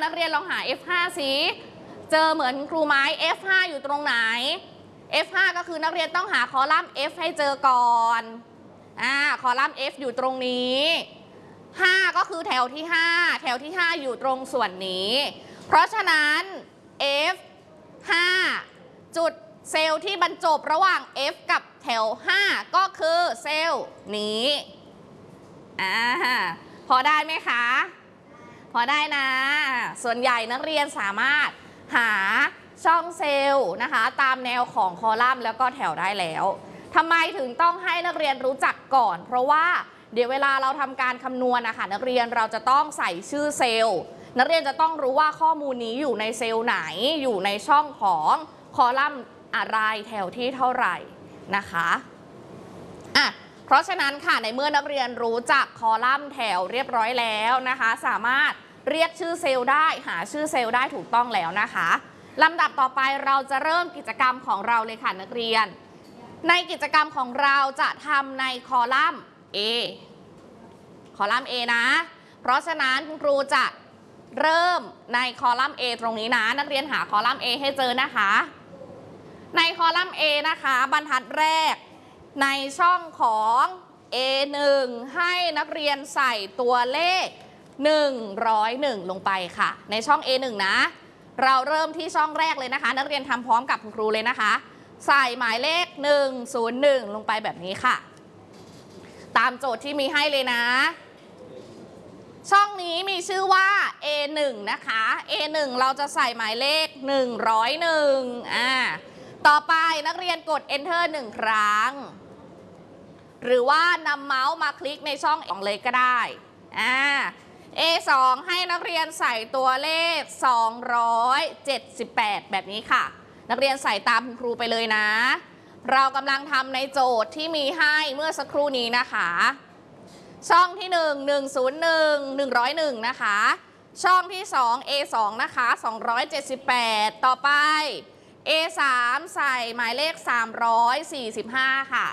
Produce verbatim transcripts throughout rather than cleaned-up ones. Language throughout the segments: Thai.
นักเรียนลองหา เอฟ ห้า สิเจอเหมือนครูไหม เอฟ ห้า อยู่ตรงไหน เอฟ ห้า ก็คือนักเรียนต้องหาคอลัมน์ F ให้เจอก่อนอ่าคอลัมน์ F อยู่ตรงนี้ห้าก็คือแถวที่ห้าแถวที่ห้าอยู่ตรงส่วนนี้เพราะฉะนั้น F ห้า จุดเซลล์ที่บรรจบระหว่าง F กับแถวห้าก็คือเซลล์นี้อ่าพอได้ไหมคะพอได้นะส่วนใหญ่นักเรียนสามารถหาช่องเซลล์นะคะตามแนวของคอลัมน์แล้วก็แถวได้แล้วทำไมถึงต้องให้นักเรียนรู้จักก่อนเพราะว่าเดี๋ยวเวลาเราทำการคำนวณนะคะนักเรียนเราจะต้องใส่ชื่อเซลล์นักเรียนจะต้องรู้ว่าข้อมูลนี้อยู่ในเซลล์ไหนอยู่ในช่องของคอลัมน์อะไรแถวที่เท่าไหร่นะคะอ่ะเพราะฉะนั้นค่ะในเมื่อนักเรียนรู้จักคอลัมน์แถวเรียบร้อยแล้วนะคะสามารถเรียกชื่อเซลล์ได้หาชื่อเซลล์ได้ถูกต้องแล้วนะคะลำดับต่อไปเราจะเริ่มกิจกรรมของเราเลยค่ะนักเรียนในกิจกรรมของเราจะทำในคอลัมน์ A คอลัมน์ A นะเพราะฉะนั้นคุณครูจะเริ่มในคอลัมน์ A ตรงนี้นะนักเรียนหาคอลัมน์ A ให้เจอนะคะในคอลัมน์ A นะคะบรรทัดแรกในช่องของ เอ หนึ่ง ให้นักเรียนใส่ตัวเลขหนึ่งร้อยเอ็ดลงไปค่ะในช่อง เอ หนึ่ง นะเราเริ่มที่ช่องแรกเลยนะคะนักเรียนทำพร้อมกับคุณครูเลยนะคะใส่หมายเลขหนึ่งศูนย์หนึ่งลงไปแบบนี้ค่ะตามโจทย์ที่มีให้เลยนะช่องนี้มีชื่อว่า เอ หนึ่ง นะคะ เอ หนึ่ง เราจะใส่หมายเลขหนึ่งร้อยเอ็ดอ่าต่อไปนักเรียนกด enter หนึ่งครั้งหรือว่านำเมาส์มาคลิกในช่องของเลยก็ได้อ่า เอ สอง ให้นักเรียนใส่ตัวเลขสองร้อยเจ็ดสิบแปดแบบนี้ค่ะนักเรียนใส่ตามคุณครูไปเลยนะเรากำลังทำในโจทย์ที่มีให้เมื่อสักครู่นี้นะคะช่องที่หนึ่ง หนึ่งศูนย์หนึ่ง หนึ่งร้อยเอ็ดนะคะช่องที่สอง เอ สอง นะคะสองร้อยเจ็ดสิบแปดต่อไป เอ สาม ใส่หมายเลขสามร้อยสี่สิบห้าค่ะ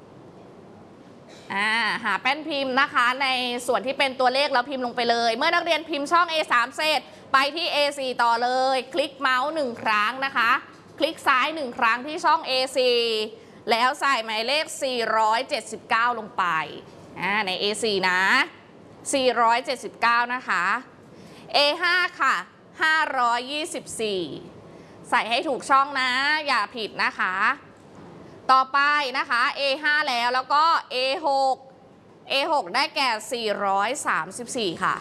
อ่าหาแป้นพิมพ์นะคะในส่วนที่เป็นตัวเลขแล้วพิมพ์ลงไปเลยเมื่อนักเรียนพิมพ์ช่อง เอ สาม เสร็จไปที่ เอ สี่ ต่อเลยคลิกเมาส์หนึ่งครั้งนะคะคลิกซ้ายหนึ่งครั้งที่ช่อง เอ สี่ แล้วใส่หมายเลขสี่ร้อยเจ็ดสิบเก้าลงไปอ่าใน เอ สี่ นะสี่ร้อยเจ็ดสิบเก้านะคะ เอ ห้า ค่ะห้าร้อยยี่สิบสี่ใส่ให้ถูกช่องนะอย่าผิดนะคะต่อไปนะคะ เอ ห้า แล้วแล้วก็ เอ หก เอ หก ได้แก่สี่ร้อยสามสิบสี่ค่ะ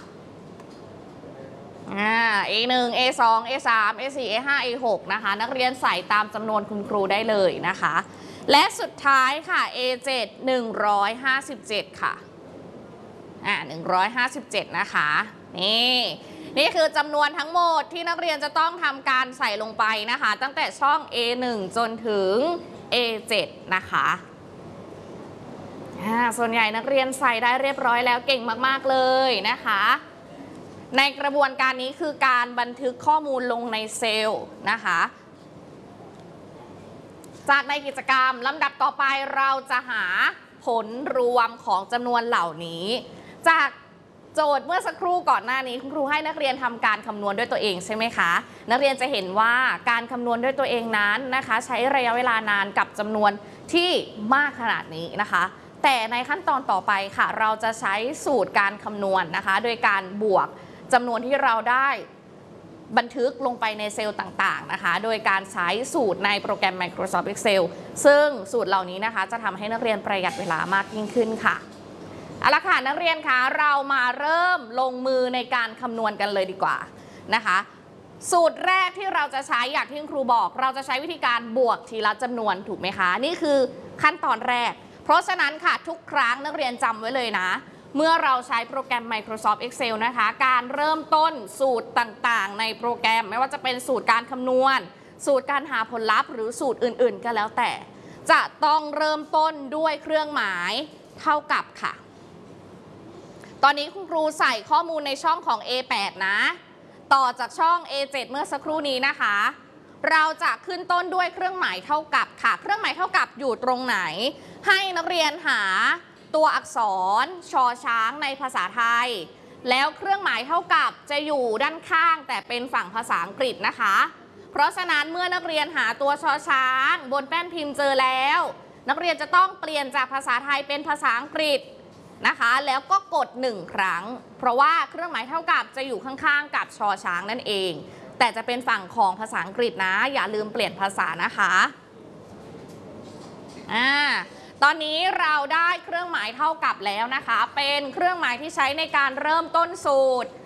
อ่า เอ หนึ่ง เอ สอง เอ สาม เอ สี่ เอ ห้า เอ หก นะคะนักเรียนใส่ตามจำนวนคุณครูได้เลยนะคะและสุดท้ายค่ะ เอ เจ็ด หนึ่งร้อยห้าสิบเจ็ดค่ะอ่าหนึ่งร้อยห้าสิบเจ็ดนะคะนี่นี่คือจำนวนทั้งหมดที่นักเรียนจะต้องทำการใส่ลงไปนะคะตั้งแต่ช่อง เอ หนึ่ง จนถึง เอ เจ็ด นะคะส่วนใหญ่นักเรียนใส่ได้เรียบร้อยแล้วเก่งมากๆเลยนะคะในกระบวนการนี้คือการบันทึกข้อมูลลงในเซลล์นะคะจากในกิจกรรมลำดับต่อไปเราจะหาผลรวมของจำนวนเหล่านี้จากโจทย์เมื่อสักครู่ก่อนหน้านี้คุณครูให้นักเรียนทำการคำนวณด้วยตัวเองใช่ไหมคะนักเรียนจะเห็นว่าการคำนวณด้วยตัวเองนั้นนะคะใช้ระยะเวลานานกับจำนวนที่มากขนาดนี้นะคะแต่ในขั้นตอนต่อไปค่ะเราจะใช้สูตรการคำนวณนะคะโดยการบวกจำนวนที่เราได้บันทึกลงไปในเซลล์ต่างๆนะคะโดยการใช้สูตรในโปรแกรม Microsoft Excel ซึ่งสูตรเหล่านี้นะคะจะทำให้นักเรียนประหยัดเวลามากยิ่งขึ้นค่ะเอาละค่ะนักเรียนคะเรามาเริ่มลงมือในการคำนวณกันเลยดีกว่านะคะสูตรแรกที่เราจะใช้อย่างที่ครูบอกเราจะใช้วิธีการบวกทีละจำนวนถูกไหมคะนี่คือขั้นตอนแรกเพราะฉะนั้นค่ะทุกครั้งนักเรียนจำไว้เลยนะเมื่อเราใช้โปรแกรม Microsoft Excel นะคะการเริ่มต้นสูตรต่างๆในโปรแกรมไม่ว่าจะเป็นสูตรการคำนวณสูตรการหาผลลัพธ์หรือสูตรอื่นๆก็แล้วแต่จะต้องเริ่มต้นด้วยเครื่องหมายเท่ากับค่ะตอนนี้คุณครูใส่ข้อมูลในช่องของ เอ แปด นะต่อจากช่อง เอ เจ็ด เมื่อสักครู่นี้นะคะเราจะขึ้นต้นด้วยเครื่องหมายเท่ากับค่ะเครื่องหมายเท่ากับอยู่ตรงไหนให้นักเรียนหาตัวอักษรชอช้างในภาษาไทยแล้วเครื่องหมายเท่ากับจะอยู่ด้านข้างแต่เป็นฝั่งภาษาอังกฤษนะคะเพราะฉะนั้นเมื่อนักเรียนหาตัวชอช้างบนแป้นพิมพ์เจอแล้วนักเรียนจะต้องเปลี่ยนจากภาษาไทยเป็นภาษาอังกฤษนะคะแล้วก็กดหนึ่งครั้งเพราะว่าเครื่องหมายเท่ากับจะอยู่ข้างๆกับชอช้างนั่นเองแต่จะเป็นฝั่งของภาษาอังกฤษนะอย่าลืมเปลี่ยนภาษานะคะอ่าตอนนี้เราได้เครื่องหมายเท่ากับแล้วนะคะเป็นเครื่องหมายที่ใช้ในการเริ่มต้นสูตร